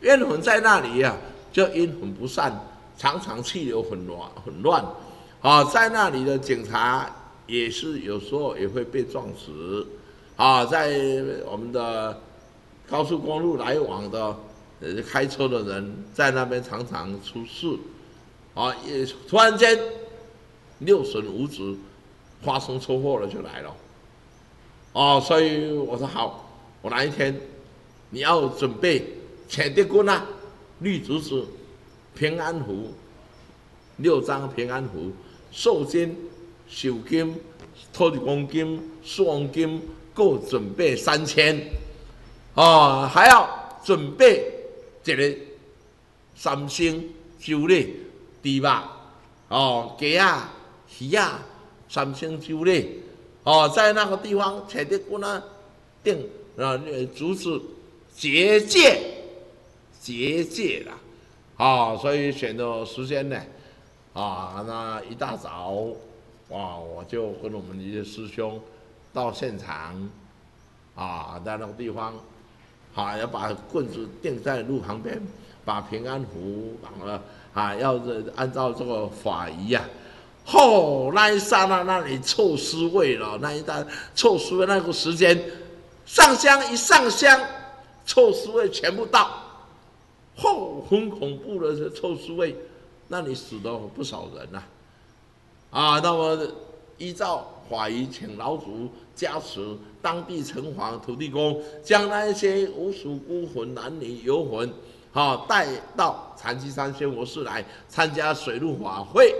冤魂在那里呀、就阴魂不散，常常气流很乱。啊，在那里的警察也是有时候也会被撞死。啊，在我们的高速公路来往的开车的人在那边常常出事。啊，也突然间六神无主，发生车祸了就来了。哦，所以我说好，我哪一天你要准备钱的棍啊、绿竹子、平安符6张平安符、寿金、寿金、土地公金、四王金，够准备3000。哦，还要准备一个三星酒礼、猪肉、哦鸡啊、鱼啊、三星酒礼。哦，在那个地方彩电棍呢，定竹子结界啦。所以选的时间呢，那一大早，我就跟我们一些师兄到现场，在那个地方，要把棍子钉在路旁边，把平安符要按照这个法仪啊。那一刹那那里臭尸味了，那一大臭尸味那个时间，上香一上香，臭尸味全部到，很恐怖的这臭尸味，那里死了不少人呐。那么依照法仪，请老祖加持当地城隍土地公，将那一些无属孤魂、男女游魂，带到禅七山宣佛寺来参加水陆法会。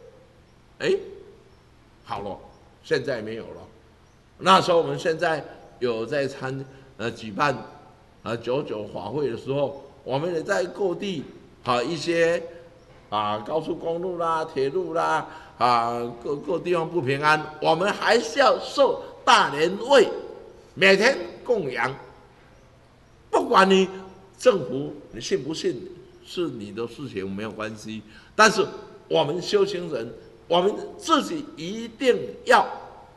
好了，现在没有了。那时候我们现在有在举办99法会的时候，我们也在各地一些高速公路啦、铁路啦各地方不平安，我们还是要受大年味，每天供养。不管你政府你信不信是你的事情，没有关系，但是我们修行人，我们自己一定要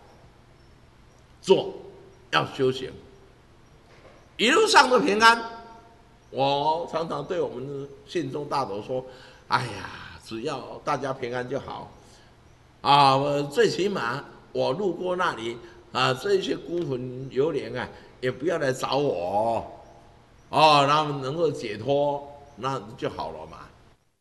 做，要修行，一路上的平安。我常常对我们的信众大德说：“哎呀，只要大家平安就好。最起码我路过那里这些孤魂幽灵也不要来找我。他们能够解脱，那就好了嘛。